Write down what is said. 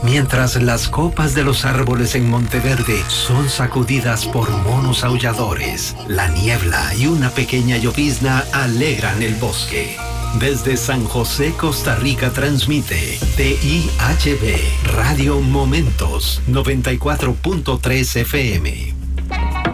mientras las copas de los árboles en Monteverde son sacudidas por monos aulladores, la niebla y una pequeña llovizna alegran el bosque. Desde San José, Costa Rica, transmite TIHB Radio Momentos 94.3 FM.